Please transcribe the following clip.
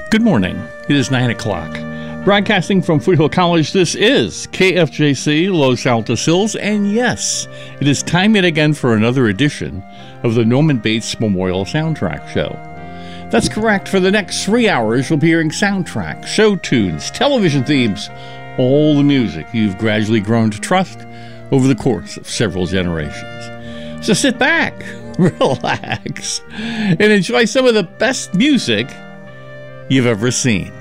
Good morning. It is 9 o'clock. Broadcasting from Foothill College, this is KFJC Los Altos Hills, and yes, it is time yet again for another edition of the Norman Bates Memorial Soundtrack Show. That's correct. For the next 3 hours, you'll be hearing soundtracks, show tunes, television themes, all the music you've gradually grown to trust over the course of several generations. So sit back, relax, and enjoy some of the best music you've ever seen.